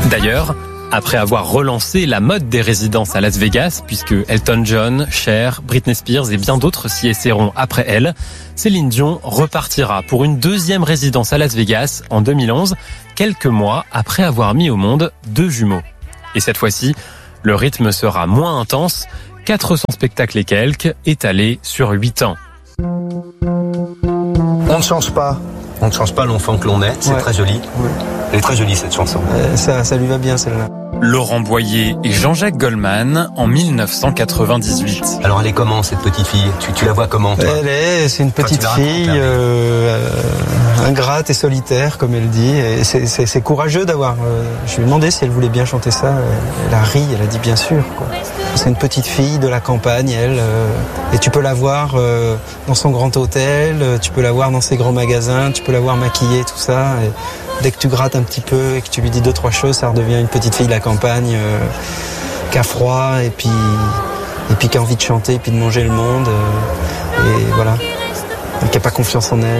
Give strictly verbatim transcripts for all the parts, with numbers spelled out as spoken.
D'ailleurs, après avoir relancé la mode des résidences à Las Vegas, puisque Elton John, Cher, Britney Spears et bien d'autres s'y essaieront après elle, Céline Dion repartira pour une deuxième résidence à Las Vegas en deux mille onze, quelques mois après avoir mis au monde deux jumeaux. Et cette fois-ci, le rythme sera moins intense, quatre cents spectacles et quelques, étalés sur huit ans. On ne change pas. On ne change pas l'enfant que l'on est, c'est ouais. Très joli. Ouais. Elle est très jolie cette chanson. Euh, ça, ça lui va bien celle-là. Laurent Boyer et Jean-Jacques Goldman en mille neuf cent quatre-vingt-dix-huit. Alors elle est comment cette petite fille ? tu, tu la vois comment toi ? Elle est, c'est une petite fille euh, euh, ingrate et solitaire comme elle dit. Et c'est, c'est, c'est courageux d'avoir... Euh, je lui ai demandé si elle voulait bien chanter ça. Elle a ri, elle a dit bien sûr. Quoi. C'est une petite fille de la campagne, elle. Euh, et tu peux la voir euh, dans son grand hôtel, tu peux la voir dans ses grands magasins, tu peux la voir maquillée, tout ça. Et dès que tu grattes un petit peu et que tu lui dis deux, trois choses, ça redevient une petite fille de la campagne euh, qui a froid et puis, et puis qui a envie de chanter et puis de manger le monde. Euh, et voilà. Et qui n'a pas confiance en elle.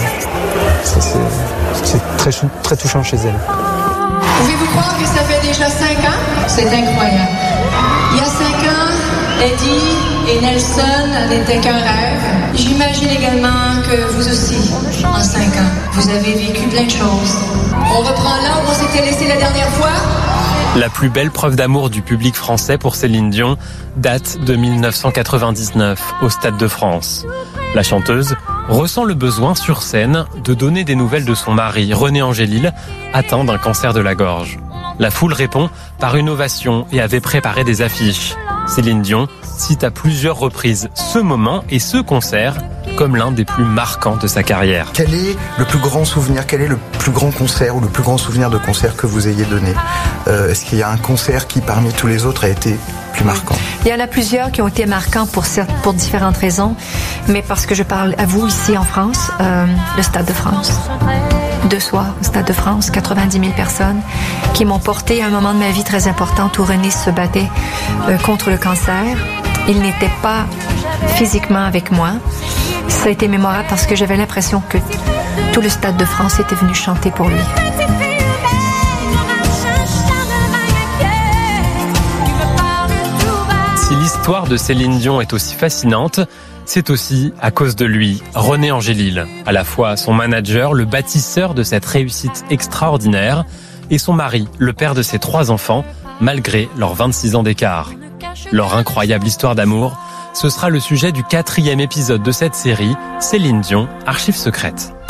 Et ça, c'est, c'est très, très touchant chez elle. Pouvez-vous croire que ça fait déjà cinq ans ? C'est incroyable. Il y a cinq ans, Eddie et Nelson n'étaient qu'un rêve. J'imagine également que vous aussi, en cinq ans, vous avez vécu plein de choses. On reprend là où on s'était laissé la dernière fois. La plus belle preuve d'amour du public français pour Céline Dion date de mille neuf cent quatre-vingt-dix-neuf au Stade de France. La chanteuse ressent le besoin sur scène de donner des nouvelles de son mari, René Angélil, atteint d'un cancer de la gorge. La foule répond par une ovation et avait préparé des affiches. Céline Dion cite à plusieurs reprises ce moment et ce concert comme l'un des plus marquants de sa carrière. Quel est le plus grand souvenir, quel est le plus grand concert ou le plus grand souvenir de concert que vous ayez donné ? euh, Est-ce qu'il y a un concert qui, parmi tous les autres, a été plus marquant ? Il y en a plusieurs qui ont été marquants pour, pour différentes raisons, mais parce que je parle à vous ici en France, euh, le Stade de France. Deux soirs au Stade de France, quatre-vingt-dix mille personnes qui m'ont porté à un moment de ma vie très important où René se battait euh, contre le cancer. Il n'était pas physiquement avec moi. Ça a été mémorable parce que j'avais l'impression que tout le Stade de France était venu chanter pour lui. Si l'histoire de Céline Dion est aussi fascinante, c'est aussi à cause de lui, René Angélil, à la fois son manager, le bâtisseur de cette réussite extraordinaire, et son mari, le père de ses trois enfants, malgré leurs vingt-six ans d'écart. Leur incroyable histoire d'amour, ce sera le sujet du quatrième épisode de cette série, Céline Dion, Archives secrètes.